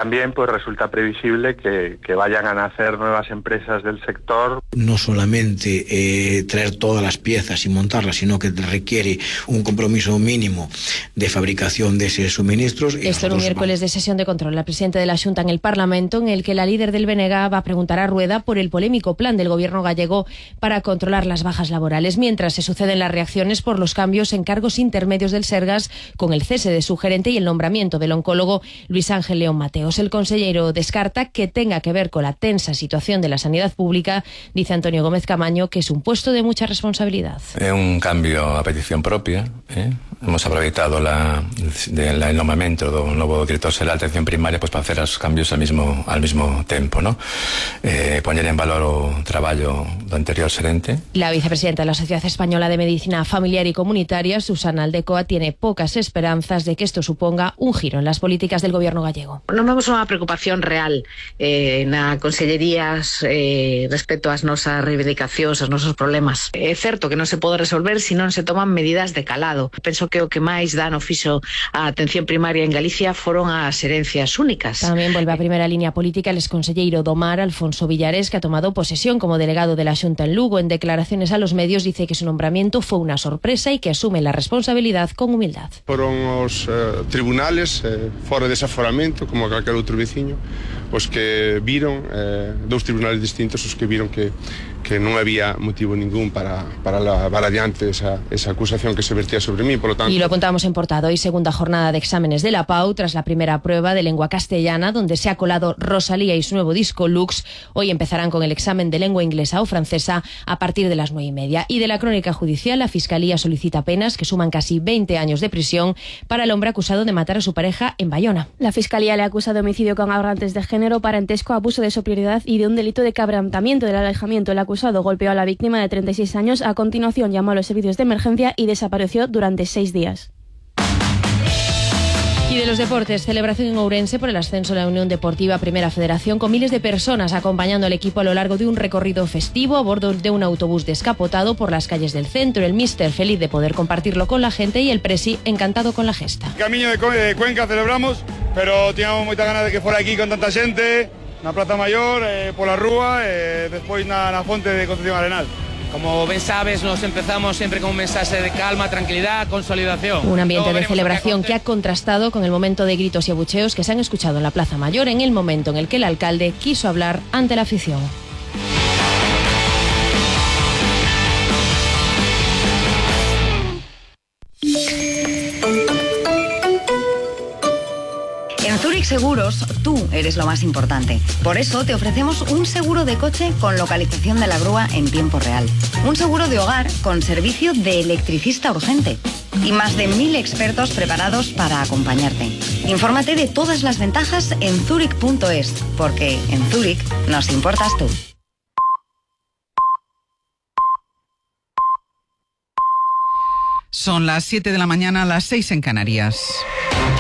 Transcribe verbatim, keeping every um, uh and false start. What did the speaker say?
también pues resulta previsible que, que vayan a nacer nuevas empresas del sector. No solamente eh, traer todas las piezas y montarlas, sino que requiere un compromiso mínimo de fabricación de esos suministros. Esto en un miércoles de sesión de control. La presidenta de la Xunta en el Parlamento, en el que la líder del B N G va a preguntar a Rueda por el polémico plan del gobierno gallego para controlar las bajas laborales, mientras se suceden las reacciones por los cambios en cargos intermedios del Sergas, con el cese de su gerente y el nombramiento del oncólogo Luis Ángel León Mateos. El consellero descarta que tenga que ver con la tensa situación de la sanidad pública. Dice Antonio Gómez Camaño que es un puesto de mucha responsabilidad. Es un cambio a petición propia. ¿eh? Hemos aproveitado la, de, la, el nombramiento do novo director de la atención primaria pues, para hacer os cambios al mismo, al mismo tempo, ¿no? Eh, poner en valor o traballo do anterior xerente. La vicepresidenta de la Sociedad Española de Medicina Familiar y Comunitaria, Susana Aldecoa, tiene pocas esperanzas de que esto suponga un giro en las políticas del gobierno gallego. Non vemos unha preocupación real eh, na consellerías eh, respecto ás nosas reivindicacións, aos nosos problemas. É certo que non se pode resolver se non se toman medidas de calado. Penso que o que máis dano fixo a atención primaria en Galicia foron as herencias únicas. Tamén volve a primeira línea política el exconselleiro do Mar, Alfonso Villares, que ha tomado posesión como delegado de la Xunta en Lugo. En declaraciones a los medios dice que su nombramiento fue una sorpresa y que asume la responsabilidad con humildad. Foron os eh, tribunales, eh, fora de desaforamento, como calquer outro veciño, os que viron, eh, dous tribunales distintos, os que viron que que non había motivo ningún para, para levar adiante esa, esa acusación que se vertía sobre mí, por lo tanto... Y lo contamos en portada. Hoy segunda jornada de exámenes de la P A U tras la primera prueba de lengua castellana, donde se ha colado Rosalía y su nuevo disco Lux. Hoy empezarán con el examen de lengua inglesa o francesa a partir de las nueve y media. Y de la crónica judicial, la Fiscalía solicita penas que suman casi veinte años de prisión para el hombre acusado de matar a su pareja en Bayona. La Fiscalía le acusa de homicidio con agravantes de género, parentesco, abuso de superioridad y de un delito de quebrantamiento del alejamiento. El acusado golpeó a la víctima de treinta y seis años. A continuación llamó a los servicios de emergencia y desapareció durante seis días. Y de los deportes, celebración en Ourense por el ascenso de la Unión Deportiva Primera Federación, con miles de personas acompañando al equipo a lo largo de un recorrido festivo a bordo de un autobús descapotado por las calles del centro. El míster feliz de poder compartirlo con la gente y el presi encantado con la gesta. Camiño de Cuenca celebramos, pero teníamos moitas ganas de que fuera aquí con tanta xente, na Praza Maior, eh, pola rúa e despois na, na fonte de Concepción Arenal. Como ben sabes, nos empezamos siempre con un mensaje de calma, tranquilidad, consolidación. Un ambiente de celebración que ha contrastado con el momento de gritos y abucheos que se han escuchado en la Plaza Mayor en el momento en el que el alcalde quiso hablar ante la afición. En Zurich Seguros, tú eres lo más importante. Por eso te ofrecemos un seguro de coche con localización de la grúa en tiempo real. Un seguro de hogar con servicio de electricista urgente. Y más de mil expertos preparados para acompañarte. Infórmate de todas las ventajas en zurich punto es, porque en Zurich nos importas tú. Son las siete de la mañana, las seis en Canarias.